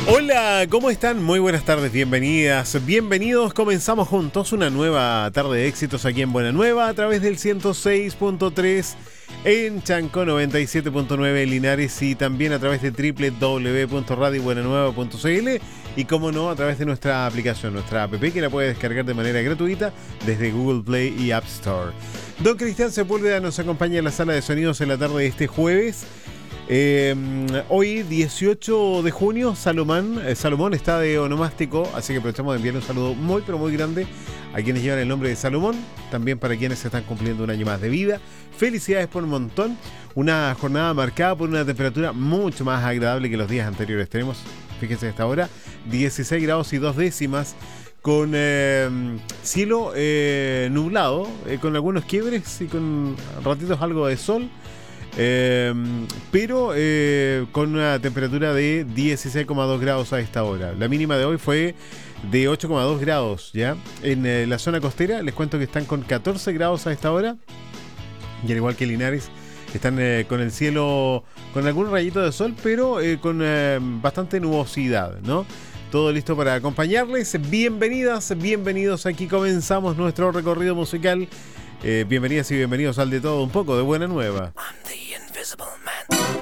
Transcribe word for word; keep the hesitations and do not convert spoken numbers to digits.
Hola, ¿cómo están? Muy buenas tardes, bienvenidas, bienvenidos. Comenzamos juntos una nueva tarde de éxitos aquí en Buena Nueva a través del ciento seis punto tres en Chancó, noventa y siete punto nueve en Linares y también a través de doble u doble u doble u punto radio buena nueva punto c l y como no a través de nuestra aplicación, nuestra app que la puede descargar de manera gratuita desde Google Play y App Store. Don Cristian Sepúlveda nos acompaña en la sala de sonidos en la tarde de este jueves. Eh, hoy dieciocho de junio Salomón, eh, Salomón está de onomástico, así que aprovechamos de enviarle un saludo muy pero muy grande a quienes llevan el nombre de Salomón, también para quienes se están cumpliendo un año más de vida. Felicidades por un montón, una jornada marcada por una temperatura mucho más agradable que los días anteriores. Tenemos, fíjense a esta hora, dieciséis grados y dos décimas con eh, cielo eh, nublado, eh, con algunos quiebres y con ratitos algo de sol. Eh, pero eh, con una temperatura de dieciséis coma dos grados a esta hora. La mínima de hoy fue de ocho coma dos grados, ¿ya? En eh, la zona costera les cuento que están con catorce grados a esta hora. Y al igual que Linares, están eh, con el cielo con algún rayito de sol, pero eh, con eh, bastante nubosidad, ¿no? Todo listo para acompañarles. Bienvenidas, bienvenidos. Aquí comenzamos nuestro recorrido musical. Eh, bienvenidas y bienvenidos al de todo un poco de Buena Nueva. I'm the Invisible Man.